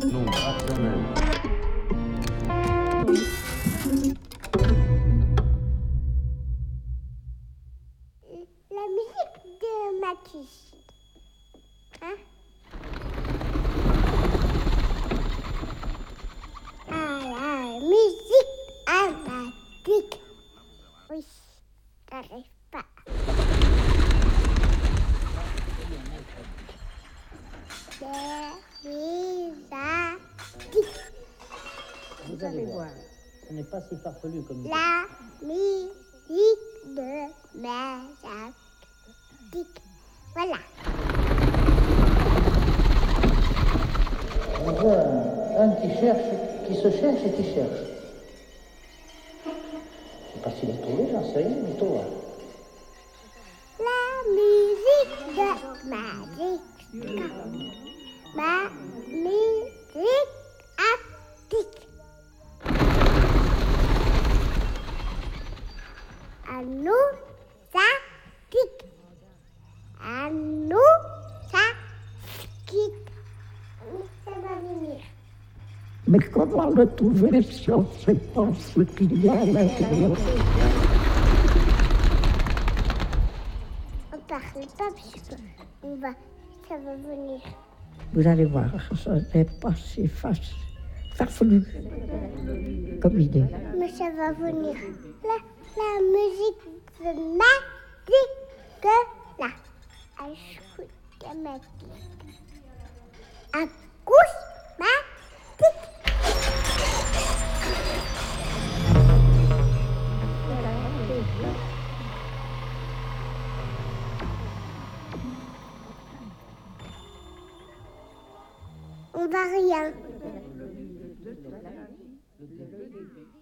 Non, rationnel. La musique de Matisse. Hein? Ah, la musique amatiste. Oui, j'arrive pas. Vous allez voir, ce n'est pas si farfelu comme la musique de Matisse. Voilà. on voit un qui cherche, qui se cherche et qui cherche. Je ne sais pas s'il a trouvé, j'en sais rien, mais toi. La musique de Magic. Ma musique aptique. À nous, ça tique. À nous, ça quitte. Ça va venir. Mais comment le trouver si on ne sait pas ce qu'il y a à l'intérieur? On parle pas puisque ça va venir. Vous allez voir, ce n'est pas si facile, farfelu comme idée. Mais ça va venir. La musique de Magic, là. Acousmatique. On va rien.